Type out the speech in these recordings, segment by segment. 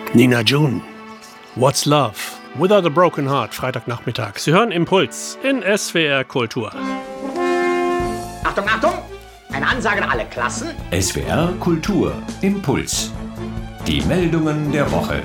Nina June, What's Love? Without a Broken Heart, Freitagnachmittag. Sie hören Impuls in SWR Kultur. Achtung, Achtung! Eine Ansage an alle Klassen. SWR Kultur, Impuls. Die Meldungen der Woche.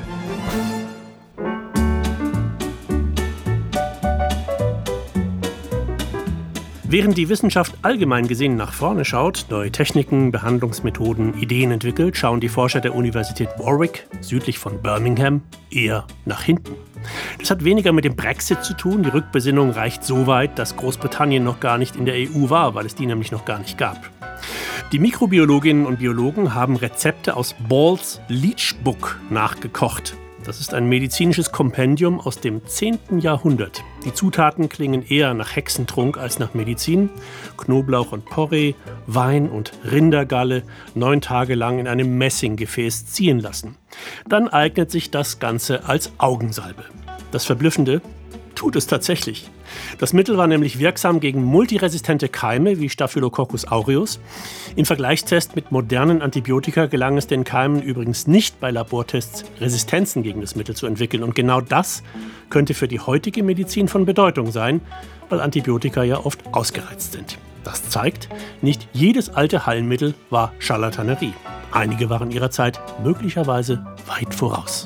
Während die Wissenschaft allgemein gesehen nach vorne schaut, neue Techniken, Behandlungsmethoden, Ideen entwickelt, schauen die Forscher der Universität Warwick, südlich von Birmingham, eher nach hinten. Das hat weniger mit dem Brexit zu tun. Die Rückbesinnung reicht so weit, dass Großbritannien noch gar nicht in der EU war, weil es die nämlich noch gar nicht gab. Die Mikrobiologinnen und Biologen haben Rezepte aus Ball's Leech Book nachgekocht. Das ist ein medizinisches Kompendium aus dem 10. Jahrhundert. Die Zutaten klingen eher nach Hexentrunk als nach Medizin. Knoblauch und Porree, Wein und Rindergalle 9 Tage lang in einem Messinggefäß ziehen lassen. Dann eignet sich das Ganze als Augensalbe. Das Verblüffende: tut es tatsächlich. Das Mittel war nämlich wirksam gegen multiresistente Keime wie Staphylococcus aureus. Im Vergleichstest mit modernen Antibiotika gelang es den Keimen übrigens nicht, bei Labortests Resistenzen gegen das Mittel zu entwickeln. Und genau das könnte für die heutige Medizin von Bedeutung sein, weil Antibiotika ja oft ausgereizt sind. Das zeigt, nicht jedes alte Heilmittel war Scharlatanerie. Einige waren ihrer Zeit möglicherweise weit voraus.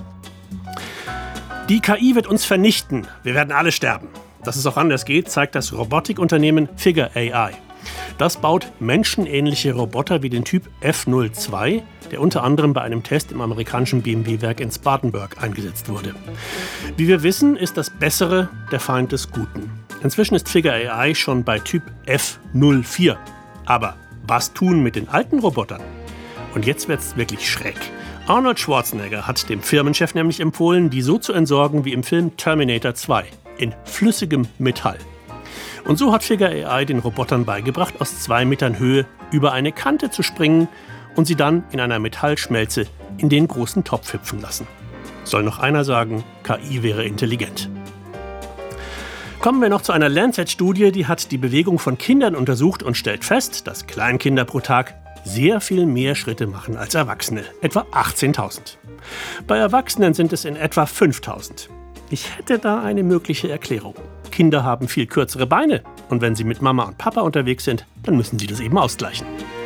Die KI wird uns vernichten. Wir werden alle sterben. Dass es auch anders geht, zeigt das Robotikunternehmen Figure AI. Das baut menschenähnliche Roboter wie den Typ F02, der unter anderem bei einem Test im amerikanischen BMW-Werk in Spartanburg eingesetzt wurde. Wie wir wissen, ist das Bessere der Feind des Guten. Inzwischen ist Figure AI schon bei Typ F04. Aber was tun mit den alten Robotern? Und jetzt wird's wirklich schräg. Arnold Schwarzenegger hat dem Firmenchef nämlich empfohlen, die so zu entsorgen wie im Film Terminator 2, in flüssigem Metall. Und so hat Figure AI den Robotern beigebracht, aus 2 Metern Höhe über eine Kante zu springen und sie dann in einer Metallschmelze in den großen Topf hüpfen lassen. Soll noch einer sagen, KI wäre intelligent. Kommen wir noch zu einer Lancet-Studie, die hat die Bewegung von Kindern untersucht und stellt fest, dass Kleinkinder pro Tag sehr viel mehr Schritte machen als Erwachsene, etwa 18.000. Bei Erwachsenen sind es in etwa 5.000. Ich hätte da eine mögliche Erklärung. Kinder haben viel kürzere Beine und wenn sie mit Mama und Papa unterwegs sind, dann müssen sie das eben ausgleichen.